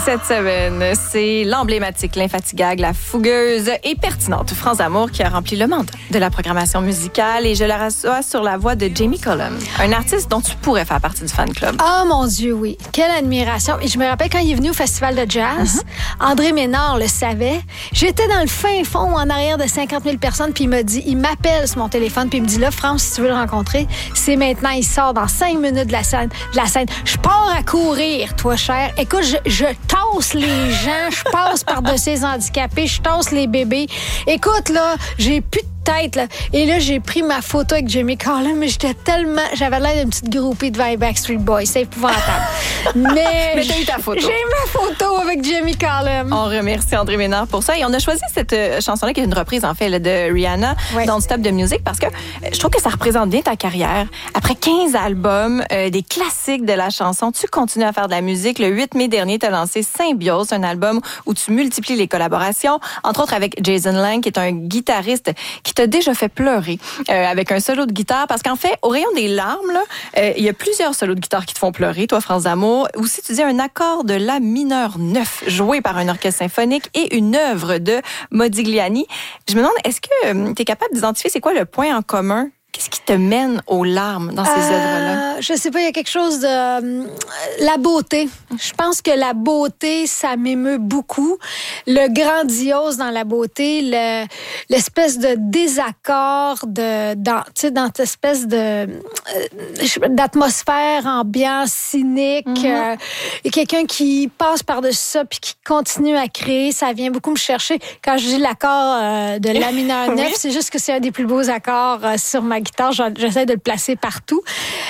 cette semaine, c'est l'emblématique, l'infatigable, la fougueuse et pertinente France D'Amour qui a rempli le mandat de la programmation musicale et je la reçois sur la voix de Jamie Cullum, un artiste dont tu pourrais faire partie du fan club. Oh mon Dieu, oui. Quelle admiration. Et je me rappelle quand il est venu au Festival de jazz, André Ménard le savait. J'étais dans le fin fond, en arrière de 50 000 personnes, puis il m'appelle sur mon téléphone, puis il me dit, là, France, si tu veux le rencontrer, c'est maintenant, il sort dans 5 minutes de la scène. Je pars à courir, toi, cher. Écoute, je tasse les gens, je passe par-dessus les handicapés, je tasse les bébés. Écoute, là, j'ai plus de tête, là. Et là, j'ai pris ma photo avec Jamie Cullum, mais j'avais l'air d'une petite groupie de Backstreet Boys. C'est épouvantable. Mais t'as eu ta photo. J'ai ma photo avec Jamie Cullum. On remercie André Ménard pour ça. Et on a choisi cette chanson-là, qui est une reprise, en fait, là, de Rihanna, Don't Stop the Music, parce que je trouve que ça représente bien ta carrière. Après 15 albums, des classiques de la chanson, tu continues à faire de la musique. Le 8 mai dernier, tu as lancé Symbiose, un album où tu multiplies les collaborations, entre autres avec Jason Lang, qui est un guitariste qui t'a déjà fait pleurer avec un solo de guitare. Parce qu'en fait, au rayon des larmes, il y a plusieurs solos de guitare qui te font pleurer, toi, France D'Amour. Aussi, tu dis un accord de La mineur 9, joué par un orchestre symphonique et une œuvre de Modigliani. Je me demande, est-ce que tu es capable d'identifier c'est quoi le point en commun? Qu'est-ce qui te mène aux larmes dans ces œuvres-là? Je sais pas, il y a quelque chose de... la beauté. Je pense que la beauté, ça m'émeut beaucoup. Le grandiose dans la beauté, l'espèce de désaccord dans cette espèce d'atmosphère, ambiance, cynique. Et quelqu'un qui passe par-dessus ça puis qui continue à créer, ça vient beaucoup me chercher. Quand je dis l'accord de La mineur 9, c'est juste que c'est un des plus beaux accords sur ma guitare. J'essaie de le placer partout.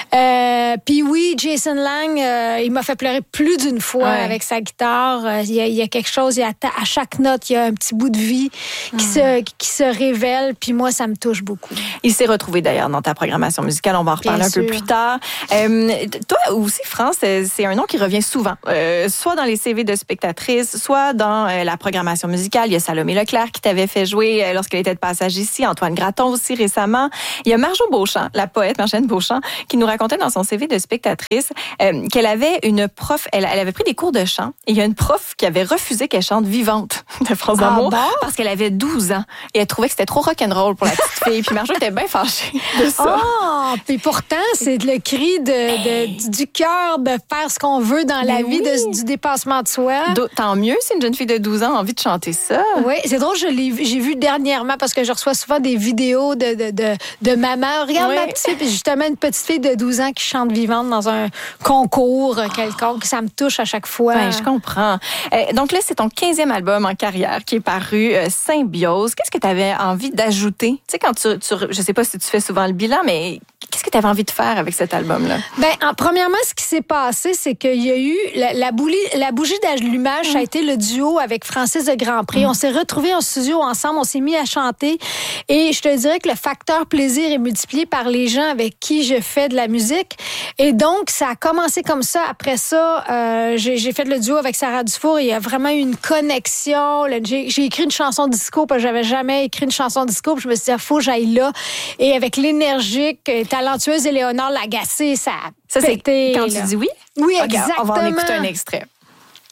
Puis oui, Jason Lang, il m'a fait pleurer plus d'une fois avec sa guitare. Il y a quelque chose, à chaque note, il y a un petit bout de vie qui se révèle. Puis moi, ça me touche beaucoup. Il s'est retrouvé d'ailleurs dans ta programmation musicale. On va en reparler un peu plus tard. Toi aussi, France, c'est un nom qui revient souvent. Soit dans les CV de spectatrices, soit dans la programmation musicale. Il y a Salomé Leclerc qui t'avait fait jouer lorsqu'elle était de passage ici. Antoine Graton aussi récemment. Il y a Marjo Beauchamp, la poète Marjolaine Beauchamp, qui nous racontait dans son CV de spectatrice qu'elle avait une prof, elle avait pris des cours de chant et il y a une prof qui avait refusé qu'elle chante Vivante de France D'Amour parce qu'elle avait 12 ans et elle trouvait que c'était trop rock'n'roll pour la petite fille. Puis Marjo était bien fâchée de ça. Puis pourtant, c'est le cri du cœur de faire ce qu'on veut dans la vie, du dépassement de soi. Tant mieux si une jeune fille de 12 ans a envie de chanter ça. Oui, c'est drôle, j'ai vu dernièrement parce que je reçois souvent des vidéos de maman. Regarde ma petite fille, puis justement une petite fille de 12 ans qui chante Vivante dans un concours quelconque. Ça me touche à chaque fois. Ben, je comprends. Donc là, c'est ton 15e album en carrière qui est paru, Symbiose. Qu'est-ce que tu avais envie d'ajouter? Tu sais, quand je sais pas si tu fais souvent le bilan, mais qu'est-ce que tu avais envie de faire avec cet album-là? Premièrement, ce qui s'est passé, c'est qu'il y a eu la bougie d'allumage, ça a été le duo avec Francis de Grandpré. On s'est retrouvés en studio ensemble, on s'est mis à chanter et je te dirais que le facteur plaisir est multiplié par les gens avec qui je fais de la musique. Et donc, ça a commencé comme ça. Après ça, j'ai fait le duo avec Sarah Dufour. Il y a vraiment eu une connexion. J'ai écrit une chanson disco parce que j'avais jamais écrit une chanson disco. Puis je me suis dit, il faut que j'aille là. Et avec l'énergique, talentueuse Éléonore Lagacé, ça a Ça, c'est pété, quand tu dis oui? Oui, Okay, exactement. on va en écouter un extrait.